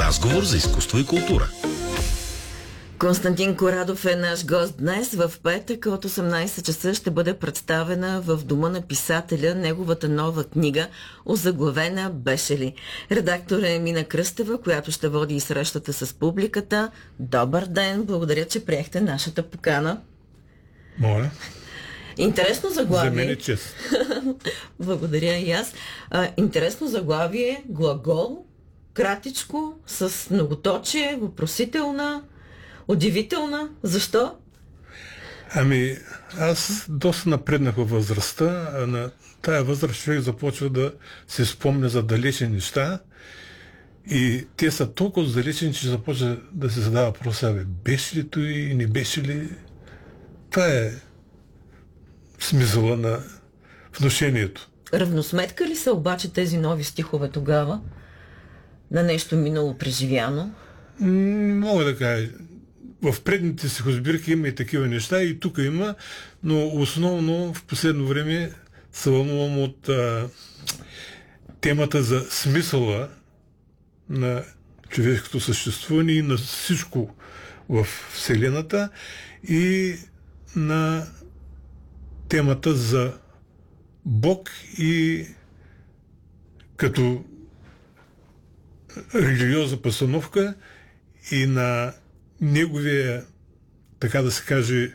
Разговор за изкуство и култура. Константин Корадов е наш гост днес. В петък от 18 часа ще бъде представена в Дома на писателя неговата нова книга, озаглавена "Беше ли?". Редактор е Мина Кръстева, която ще води и срещата с публиката. Добър ден! Благодаря, че приехте нашата покана. Моля. Интересно заглавие. За мен е чест. Благодаря и аз. Интересно заглавие, глагол, кратичко, с многоточие, въпросителна, удивителна. Защо? Ами, аз доста напреднах във възрастта. На тая възраст човек започва да се спомня за далечни неща. И те са толкова далечни, че започва да се задава въпроса: беше ли той, не беше ли? Това е смисъла на внушението. Равносметка ли са обаче тези нови стихове тогава на нещо минало преживяно? Мога да кажа. В предните стихосбирки има и такива неща, и тук има, но основно в последно време се вълнувам от темата за смисъла на човешкото съществуване и на всичко в Вселената, и на темата за Бог и като религиозна постановка, и на неговия, така да се каже,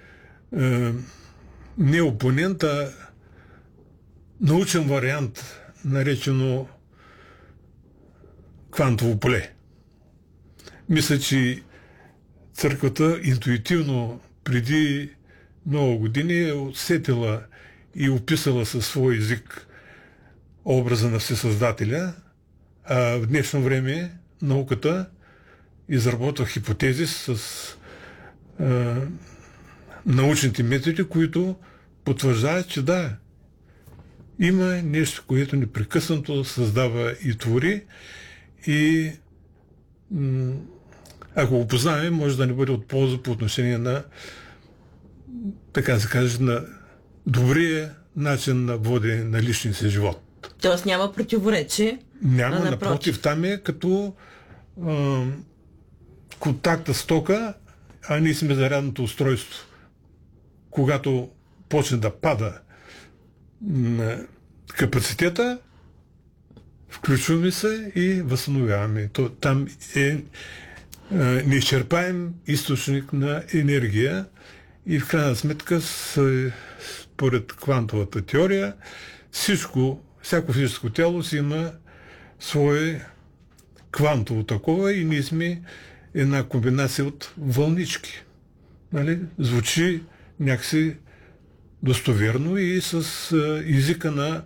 не опонент, а научен вариант, наречено квантово поле. Мисля, че църквата интуитивно преди много години е усетила и описала със свой език образа на Всесъздателя, а в днешно време науката изработва хипотези с научните методи, които потвърждават, че да, има нещо, което непрекъснато създава и твори, и ако го познаваме, може да не бъде от полза по отношение на, така да се каже, на добрия начин на водене на личния си живот. Тоест няма противоречие? Няма, напротив, там е като контакта с тока, а ние сме зарядното устройство. Когато почне да пада на капацитета, включваме се и възстановяваме. Там е неизчерпаем източник на енергия, и в крайна сметка, според квантовата теория, всяко физическо тяло си има свое квантово такова, и ние сме една комбинация от вълнички. Нали? Звучи някакси достоверно и с езика на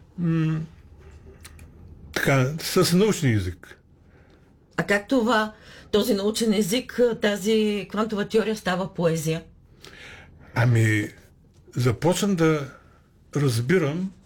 с научния език. А как този научен език, тази квантова теория става поезия? Ами, започвам да разбирам